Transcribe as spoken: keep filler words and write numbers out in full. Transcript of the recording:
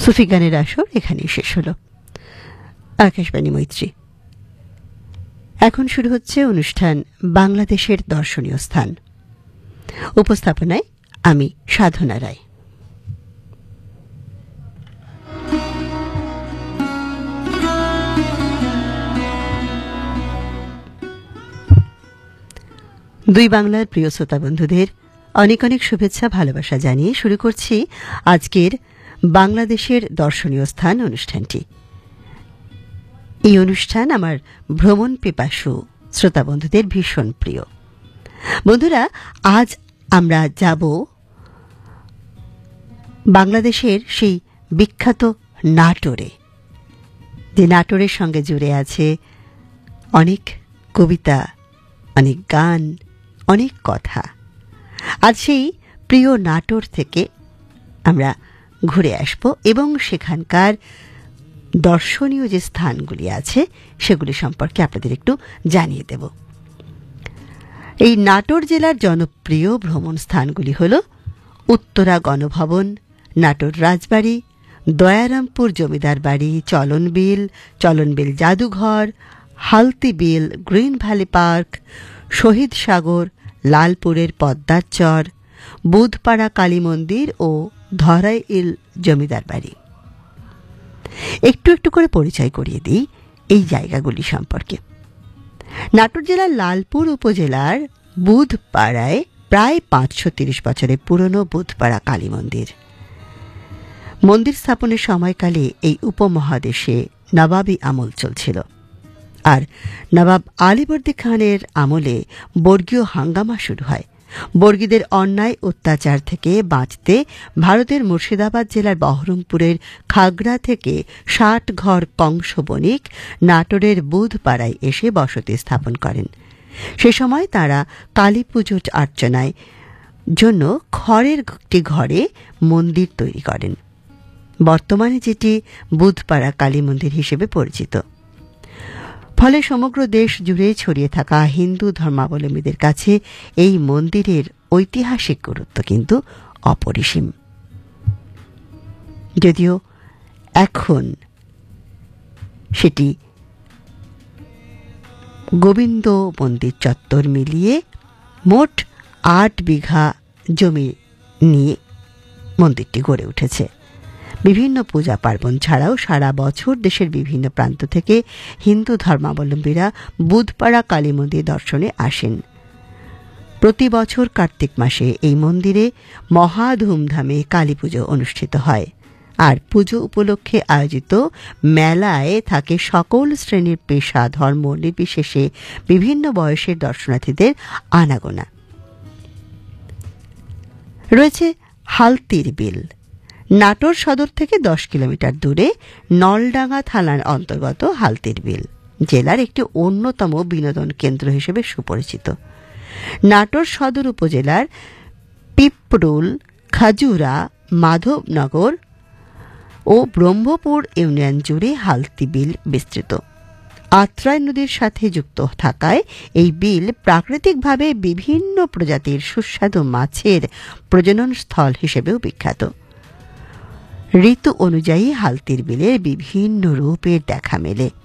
সুফি গানের আসর এখানেই শেষ হলো। আকাশবাণী মৈত্রী। এখন শুরু হচ্ছে অনুষ্ঠান বাংলাদেশের দর্শনীয় স্থান। উপস্থাপনায় আমি সাধনা রায়। দুই বাংলার প্রিয় শ্রোতা বন্ধুদের অনেক অনেক শুভেচ্ছা ভালোবাসা জানিয়ে শুরু করছি আজকের বাংলাদেশের দর্শনীয় স্থান অনুষ্ঠানটি। এই অনুষ্ঠান আমার ভ্রমণ পিপাসু শ্রোতা বন্ধুদের ভীষণ প্রিয়। বন্ধুরা, আজ আমরা যাব বাংলাদেশের সেই বিখ্যাত নাটোরে, যে নাটোরের সঙ্গে জুড়ে আছে অনেক কবিতা, অনেক গান, অনেক কথা। আজ সেই প্রিয় নাটোর থেকে আমরা ঘুরে আসব এবং সেখানকার দর্শনীয় যে স্থানগুলি আছে সেগুলি সম্পর্কে আপনাদের একটু জানিয়ে দেব। এই নাটোর জেলার জনপ্রিয় ভ্রমণ স্থানগুলি হল উত্তরা গণভবন, নাটোর রাজবাড়ি, দয়ারামপুর জমিদার বাড়ি, চলনবিল, চলনবিল জাদুঘর, হালতি বিল, গ্রিন ভ্যালি পার্ক, শহীদ সাগর, লালপুরের পদ্মার চর, বুধপাড়া কালী মন্দির ও ধরাইল জমিদার বাড়ি। একটু একটু করে পরিচয় করিয়ে দিই এই জায়গাগুলি সম্পর্কে। নাটোর জেলার লালপুর উপজেলার বুধপাড়ায় প্রায় পাঁচশো তিরিশ বছরের পুরনো বুধপাড়া কালী মন্দির। মন্দির স্থাপনের সময়কালে এই উপমহাদেশে নবাবী আমল চলছিল, আর নবাব আলীবর্দী খানের আমলে বর্গীয় হাঙ্গামা শুরু হয়। বর্গীদের অন্যায় অত্যাচার থেকে বাঁচতে ভারতের মুর্শিদাবাদ জেলার বহরমপুরের খাগড়া থেকে ষাট ঘর কংস বণিক নাটোরের বুধপাড়ায় এসে বসতি স্থাপন করেন। সে সময় তাঁরা কালী পুজো অর্চনায় জন্য খড়ের একটি ঘরে মন্দির তৈরি করেন, বর্তমানে যেটি বুধপাড়া কালী মন্দির হিসেবে পরিচিত। ফলে সমগ্র দেশ জুড়ে ছড়িয়ে থাকা হিন্দু ধর্মাবলম্বীদের কাছে এই মন্দিরের ঐতিহাসিক গুরুত্ব কিন্তু অপরিসীম। যদিও এখন সেটি গোবিন্দ মন্দির চত্বর মিলিয়ে মোট আট বিঘা জমি নিয়ে মন্দিরটি গড়ে উঠেছে। বিভিন্ন পূজা পার্বণ ছাড়াও সারা বছর দেশের বিভিন্ন প্রান্ত থেকে হিন্দু ধর্মাবলম্বীরা বুধপাড়া কালী মন্দির দর্শনে আসেন। প্রতি বছর কার্তিক মাসে এই মন্দিরে মহা ধুমধামে কালী পুজো অনুষ্ঠিত হয়, আর পুজো উপলক্ষে আয়োজিত মেলায় থাকে সকল শ্রেণীর পেশা ধর্ম নির্বিশেষে বিভিন্ন বয়সের দর্শনার্থীদের আনাগোনা। রয়েছে হালতির বিল। নাটোর সদর থেকে দশ কিলোমিটার দূরে নলডাঙ্গা থানার অন্তর্গত হালতির বিল জেলার একটি অন্যতম বিনোদন কেন্দ্র হিসেবে সুপরিচিত। নাটোর সদর উপজেলার পিপরুল, খাজুরা, মাধবনগর ও ব্রহ্মপুর ইউনিয়ন জুড়ে হালতি বিল বিস্তৃত। আত্রাই নদীর সাথে যুক্ত থাকায় এই বিল প্রাকৃতিকভাবে বিভিন্ন প্রজাতির সুস্বাদু মাছের প্রজনন স্থল হিসেবেও বিখ্যাত। ঋতু অনুযায়ী হালতির বিলের বিভিন্ন রূপের দেখা মেলে।